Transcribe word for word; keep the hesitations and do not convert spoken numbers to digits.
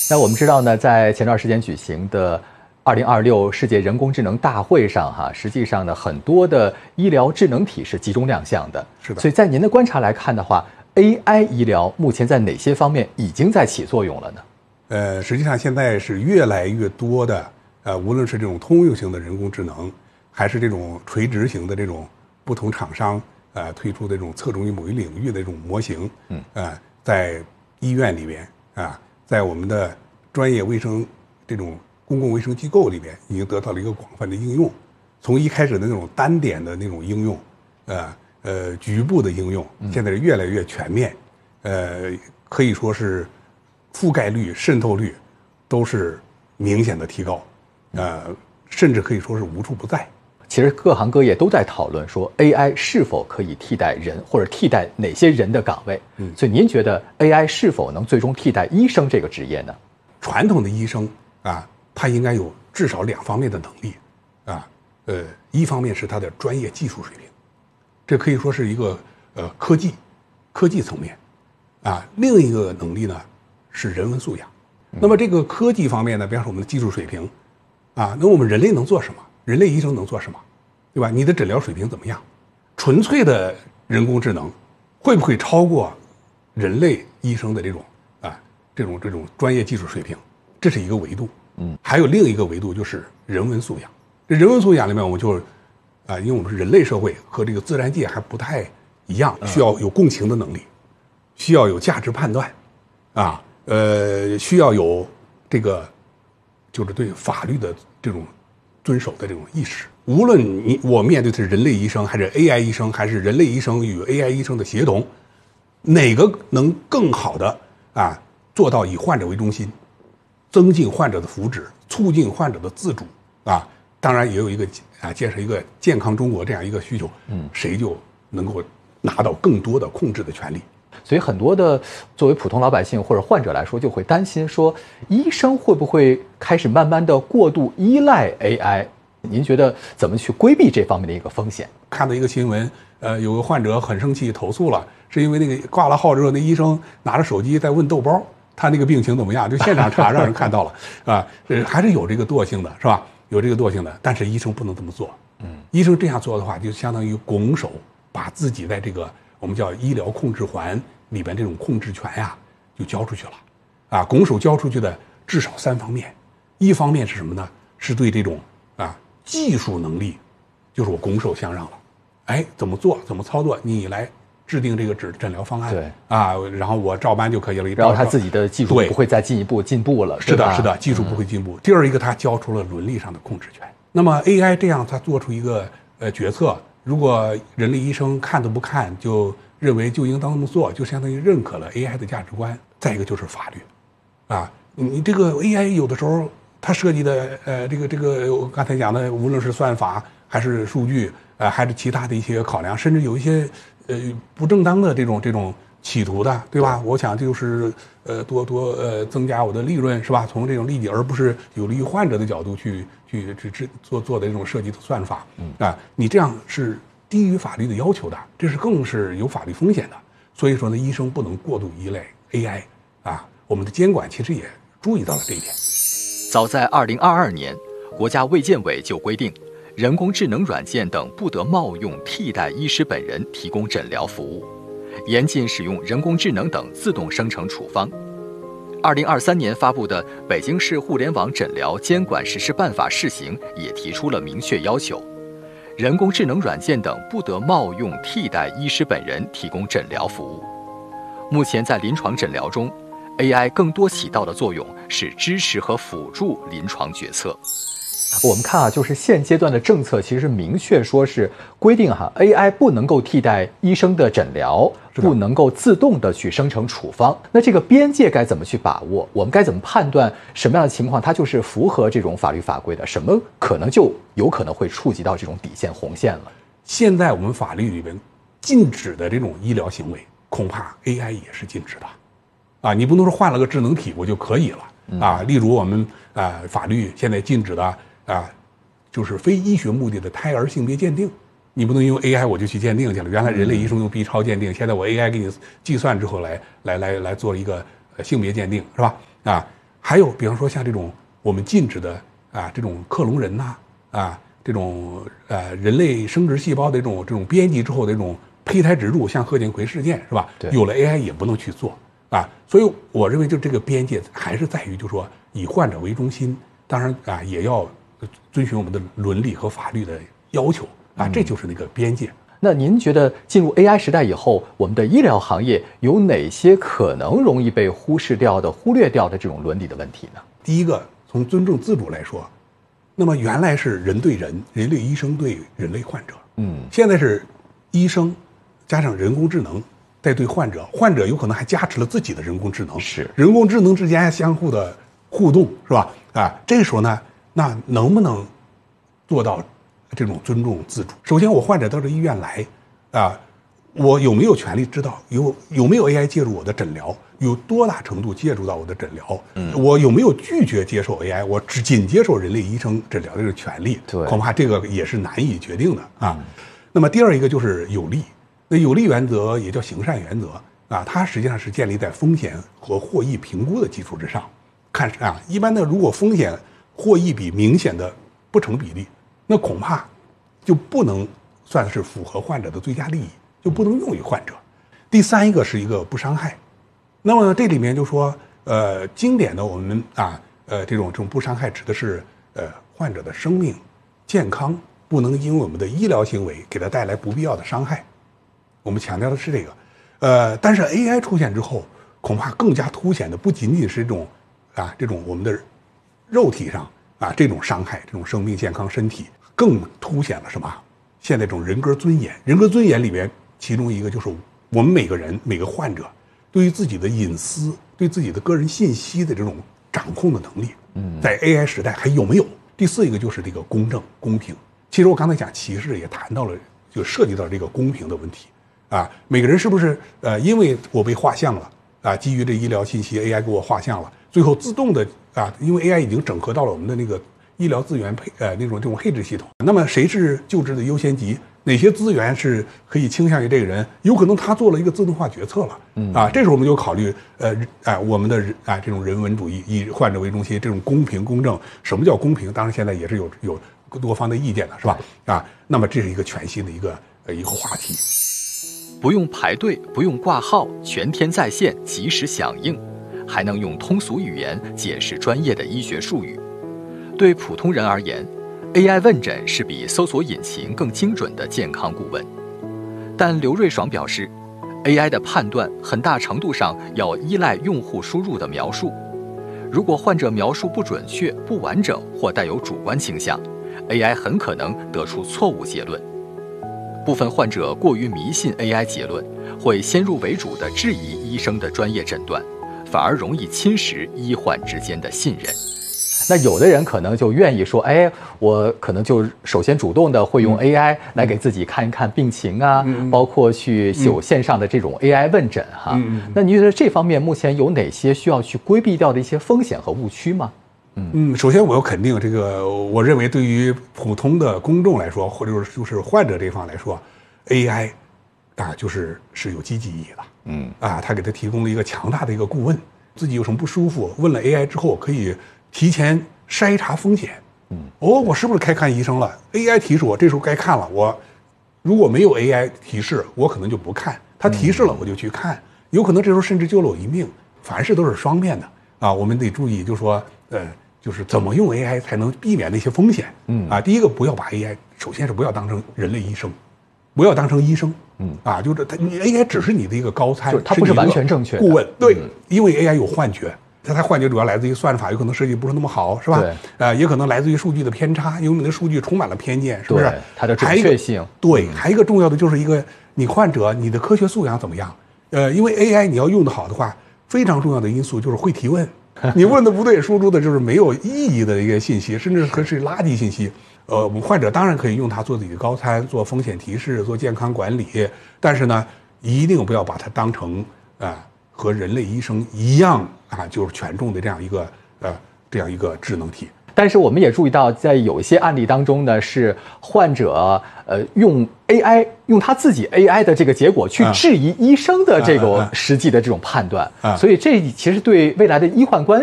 那我们知道呢，在前段时间举行的二零二六世界人工智能大会上，哈，实际上呢，很多的医疗智能体是集中亮相的。 是的。 所以在您的观察来看的话 ，A I 医疗目前在哪些方面已经在起作用了呢？ 呃，实际上现在是越来越多的，呃，无论是这种通用型的人工智能，还是这种垂直型的这种不同厂商呃推出的这种侧重于某一领域的这种模型，嗯，呃，在医院里边啊，在我们的专业卫生这种公共卫生机构里边，已经得到了一个广泛的应用。从一开始的那种单点的那种应用，呃呃局部的应用，现在是越来越全面，呃，可以说是覆盖率、渗透率都是明显的提高，呃，甚至可以说是无处不在。 其实各行各业都在讨论说 A I 是否可以替代人，或者替代哪些人的岗位。嗯，所以您觉得 A I 是否能最终替代医生这个职业呢？ 传统的医生啊，他应该有至少两方面的能力啊，呃，一方面是他的专业技术水平，这可以说是一个呃科技科技层面啊，另一个能力呢是人文素养。那么这个科技方面呢，比方说我们的技术水平啊，那我们人类能做什么？人类医生能做什么？对吧？你的诊疗水平怎么样？纯粹的人工智能会不会超过人类医生的这种啊这种这种专业技术水平？这是一个维度。嗯，还有另一个维度就是人文素养。这人文素养里面，我们就啊，因为我们是人类社会，和这个自然界还不太一样，需要有共情的能力，需要有价值判断，啊，呃，需要有这个就是对法律的这种遵守的这种意识。无论你我面对的是人类医生，还是 A I 医生，还是人类医生与 A I 医生的协同，哪个能更好的啊做到以患者为中心，增进患者的福祉，促进患者的自主啊？当然也有一个啊建设一个健康中国这样一个需求，嗯，谁就能够拿到更多的控制的权利。 所以很多的作为普通老百姓或者患者来说，就会担心说，医生会不会开始慢慢的过度依赖 A I？ 您觉得怎么去规避这方面的一个风险？ 看到一个新闻，呃，有个患者很生气投诉了，是因为那个挂了号之后，那医生拿着手机在问豆包，他那个病情怎么样？就现场查，让人看到了啊，呃，还是有这个惰性的，是吧？有这个惰性的，但是医生不能这么做。嗯，医生这样做的话，就相当于拱手把自己在这个我们叫医疗控制环里边这种控制权呀，就交出去了，啊，拱手交出去的至少三方面，一方面是什么呢？是对这种啊技术能力，就是我拱手相让了，哎，怎么做，怎么操作，你来制定这个诊诊疗方案， 对啊，然后我照搬就可以了， 然后他自己的技术不会再进一步进步了， 是的，是的，技术不会进步。嗯、第二一个，他交出了伦理上的控制权。那么 A I 这样，他做出一个呃决策，如果人类医生看都不看就认为就应当那么做，就相当于认可了 A I 的价值观。再一个就是法律，啊，你这个 A I 有的时候它设计的呃这个这个我刚才讲的，无论是算法还是数据，呃还是其他的一些考量，甚至有一些呃不正当的这种这种企图的，对吧？我想这就是呃多多呃增加我的利润，是吧？从这种利己而不是有利于患者的角度去去去去做做的这种设计的算法，嗯啊，你这样是低于法律的要求的，这是更是有法律风险的。所以说呢，医生不能过度依赖 A I 啊。我们的监管其实也注意到了这一点。 早在二零二二年，国家卫健委就规定，人工智能软件等不得冒用替代医师本人提供诊疗服务，严禁使用人工智能等自动生成处方。二零二三年发布的《北京市互联网诊疗监管实施办法（试行）》也提出了明确要求，人工智能软件等不得冒用替代医师本人提供诊疗服务。目前在临床诊疗中， A I 更多起到的作用是支持和辅助临床决策。我们看啊，就是现阶段的政策其实明确说是规定哈 ，A I 不能够替代医生的诊疗，不能够自动的去生成处方。那这个边界该怎么去把握？我们该怎么判断什么样的情况它就是符合这种法律法规的？什么可能就有可能会触及到这种底线红线了？ 现在我们法律里边禁止的这种医疗行为，恐怕 A I 也是禁止的。啊，你不能说换了个智能体我就可以了啊。例如我们啊，法律现在禁止的啊，就是非医学目的的胎儿性别鉴定，你不能用 A I 我就去鉴定去了。原来人类医生用 B 超鉴定，现在我 A I 给你计算之后来来来来做一个性别鉴定，是吧？啊， 还有比方说像这种我们禁止的啊这种克隆人呐 啊, 啊这种呃人类生殖细胞的这种这种编辑之后的这种胚胎植入，像贺建奎事件是吧？ 对， 有了 A I 也不能去做啊。所以我认为就这个边界还是在于，就是说以患者为中心，当然啊也要遵循我们的伦理和法律的要求啊，这就是那个边界。 那您觉得进入 A I 时代以后，我们的医疗行业有哪些可能容易被忽视掉的、忽略掉的这种伦理的问题呢？ 第一个，从尊重自主来说，那么原来是人对人，人类医生对人类患者， 嗯， 现在是医生加上人工智能在对患者，患者有可能还加持了自己的人工智能， 是人工智能之间相互的互动，是吧？啊，这个时候呢，那能不能做到这种尊重自主？首先，我患者到这医院来，啊，我有没有权利知道有有没有 A I 介入我的诊疗，有多大程度介入到我的诊疗？嗯，我有没有拒绝接受 A I， 我只仅接受人类医生诊疗的这个权利？ 对， 恐怕这个也是难以决定的啊。嗯、那么第二一个就是有利，那有利原则也叫行善原则啊，它实际上是建立在风险和获益评估的基础之上。看啊，一般的如果风险获益比明显的不成比例，那恐怕就不能算是符合患者的最佳利益，就不能用于患者。第三一个是一个不伤害，那么这里面就说，呃，经典的我们啊，呃，这种这种不伤害指的是呃患者的生命健康不能因为我们的医疗行为给他带来不必要的伤害，我们强调的是这个。呃，但是 A I 出现之后，恐怕更加凸显的不仅仅是这种啊这种我们的肉体上啊这种伤害，这种生命健康身体，更凸显了什么？现在这种人格尊严，人格尊严里面，其中一个就是我们每个人每个患者对于自己的隐私、对自己的个人信息的这种掌控的能力，嗯，在 A I 时代还有没有？第四一个就是这个公正公平。其实我刚才讲歧视也谈到了，就涉及到这个公平的问题啊。每个人是不是呃，因为我被画像了啊，基于这医疗信息 A I 给我画像了，最后自动的啊，因为 A I 已经整合到了我们的那个医疗资源配呃那种这种配置系统，那么谁是救治的优先级？哪些资源是可以倾向于这个人？有可能他做了一个自动化决策了，嗯啊，这时候我们就考虑呃啊我们的啊这种人文主义，以患者为中心，这种公平公正。什么叫公平？当然现在也是有有多方的意见的，是吧？啊，那么这是一个全新的一个呃一个话题。 不用排队，不用挂号，全天在线，及时响应，还能用通俗语言解释专业的医学术语。对普通人而言，A I 问诊是比搜索引擎更精准的健康顾问。但刘瑞爽表示 ，A I 的判断很大程度上要依赖用户输入的描述。如果患者描述不准确、不完整或带有主观倾向 ，A I 很可能得出错误结论。部分患者过于迷信 A I 结论，会先入为主地质疑医生的专业诊断，反而容易侵蚀医患之间的信任。那有的人可能就愿意说，哎，我可能就首先主动的会用 A I 来给自己看一看病情啊，嗯、包括去有线上的这种 A I 问诊哈。嗯、那您觉得这方面目前有哪些需要去规避掉的一些风险和误区吗？ 嗯嗯，首先我要肯定这个，我认为对于普通的公众来说，或者就是患者这方来说 ，A I 啊就是是有积极意义的。嗯啊，他给他提供了一个强大的一个顾问，自己有什么不舒服，问了 A I 之后可以提前筛查风险。嗯，哦，我是不是该看医生了 ？A I 提示我这时候该看了，我如果没有 A I 提示，我可能就不看。他提示了，我就去看，有可能这时候甚至救了我一命。凡事都是双面的啊，我们得注意，就是说，呃，就是怎么用 A I 才能避免那些风险。嗯啊，第一个不要把 A I， 首先是不要当成人类医生，不要当成医生。嗯啊，就是它 A I 只是你的一个高参， 它不是完全正确的顾问。对，嗯、因为 A I 有幻觉。它它幻觉主要来自于算法，有可能设计不是那么好，是吧？对，呃，也可能来自于数据的偏差，因为你的数据充满了偏见，是不是？ 它的准确性。 对，还有一个重要的就是一个你患者你的科学素养怎么样？呃，因为 A I 你要用得好的话，非常重要的因素就是会提问。你问的不对，输出的就是没有意义的一个信息，甚至可是垃圾信息。呃，我们患者当然可以用它做自己的高参，做风险提示，做健康管理，但是呢，一定不要把它当成啊。呃和人类医生一样啊，就是权重的这样一个呃这样一个智能体。 但是我们也注意到，在有一些案例当中呢，是患者呃用 A I 用他自己 A I 的这个结果去质疑医生的这个实际的这种判断，啊啊啊、所以这其实对未来的医患关